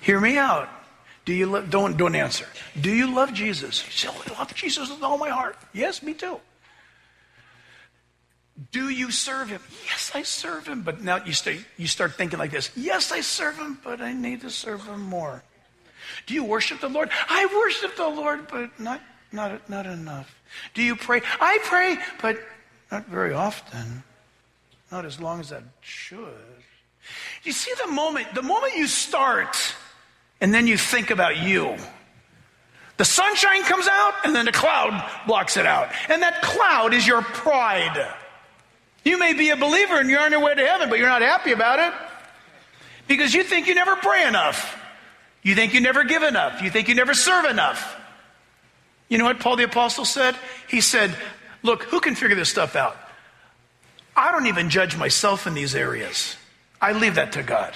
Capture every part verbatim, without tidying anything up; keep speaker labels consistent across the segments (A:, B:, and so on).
A: Hear me out. Do you lo- don't don't answer. Do you love Jesus? You say, oh, I love Jesus with all my heart. Yes, me too. Do you serve him? Yes, I serve him. But now you start, you start thinking like this. Yes, I serve him, but I need to serve him more. Do you worship the Lord? I worship the Lord, but not, not, not enough. Do you pray? I pray, but not very often. Not as long as I should. You see the moment, the moment you start and then you think about you, the sunshine comes out and then the cloud blocks it out. And that cloud is your pride. You may be a believer and you're on your way to heaven, but you're not happy about it because you think you never pray enough. You think you never give enough. You think you never serve enough. You know what Paul the Apostle said? He said, look, who can figure this stuff out? I don't even judge myself in these areas. I leave that to God.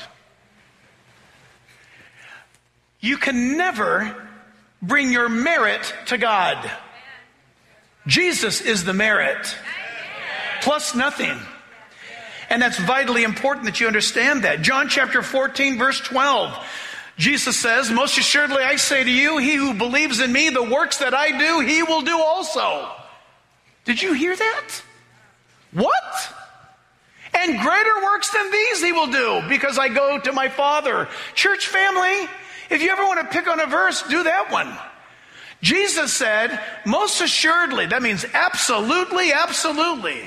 A: You can never bring your merit to God. Jesus is the merit. Plus nothing. And that's vitally important that you understand that. John chapter fourteen, verse twelve. Jesus says, most assuredly I say to you, he who believes in me, the works that I do, he will do also. Did you hear that? What? And greater works than these he will do, because I go to my Father. Church family, if you ever want to pick on a verse, do that one. Jesus said, most assuredly, that means absolutely, absolutely.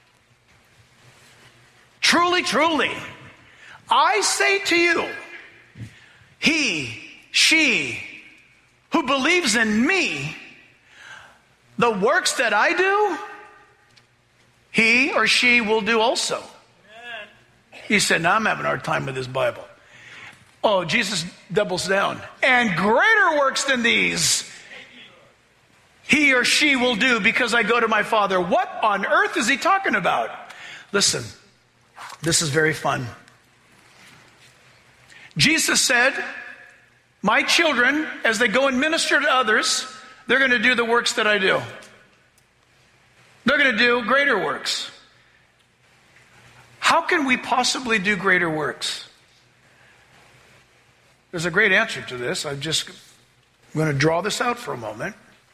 A: Truly, truly, I say to you, he, she, who believes in me, the works that I do, he or she will do also. He said, now I'm having a hard time with this Bible. Oh, Jesus doubles down. And greater works than these, he or she will do because I go to my Father. What on earth is he talking about? Listen. This is very fun. Jesus said, my children, as they go and minister to others, they're going to do the works that I do. They're going to do greater works. How can we possibly do greater works? There's a great answer to this. I'm just going to draw this out for a moment.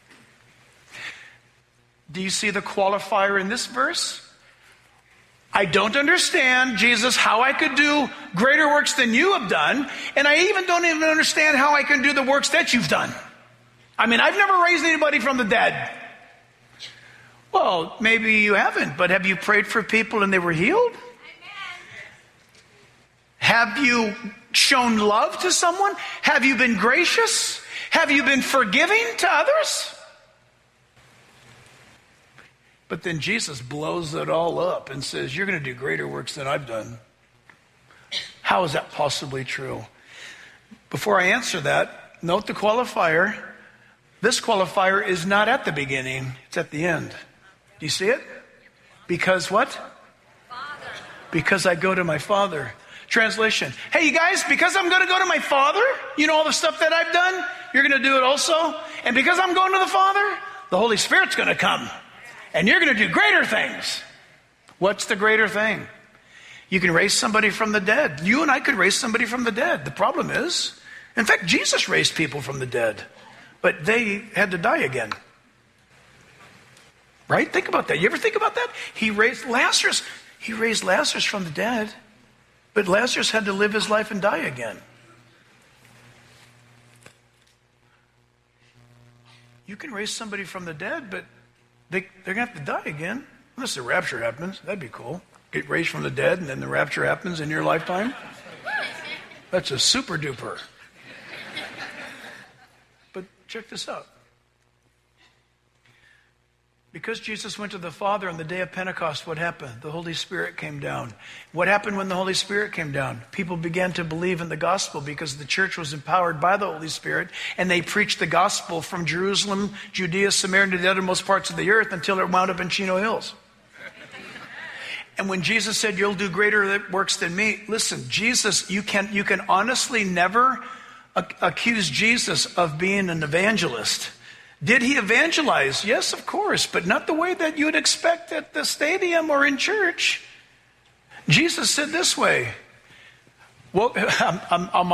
A: Do you see the qualifier in this verse? I don't understand, Jesus, how I could do greater works than you have done, and I even don't even understand how I can do the works that you've done. I mean, I've never raised anybody from the dead. Well, maybe you haven't, but have you prayed for people and they were healed? Amen. Have you shown love to someone? Have you been gracious? Have you been forgiving to others? But then Jesus blows it all up and says, you're going to do greater works than I've done. How is that possibly true? Before I answer that, note the qualifier. This qualifier is not at the beginning, it's at the end. Do you see it? Because what? Father. Because I go to my Father. Translation. Hey, you guys, because I'm going to go to my Father, you know all the stuff that I've done, you're going to do it also. And because I'm going to the Father, the Holy Spirit's going to come. And you're going to do greater things. What's the greater thing? You can raise somebody from the dead. You and I could raise somebody from the dead. The problem is, in fact, Jesus raised people from the dead. But they had to die again. Right? Think about that. You ever think about that? He raised Lazarus. He raised Lazarus from the dead. But Lazarus had to live his life and die again. You can raise somebody from the dead, but They, they're going to have to die again. Unless the rapture happens. That'd be cool. Get raised from the dead and then the rapture happens in your lifetime. That's a super duper. But check this out. Because Jesus went to the Father on the day of Pentecost, what happened? The Holy Spirit came down. What happened when the Holy Spirit came down? People began to believe in the gospel because the church was empowered by the Holy Spirit, and they preached the gospel from Jerusalem, Judea, Samaria, to the uttermost parts of the earth until it wound up in Chino Hills. And when Jesus said, you'll do greater works than me, listen, Jesus, you can, you can honestly never ac- accuse Jesus of being an evangelist. Did he evangelize? Yes, of course, but not the way that you would expect at the stadium or in church. Jesus said this way, well, I'm, I'm, I'm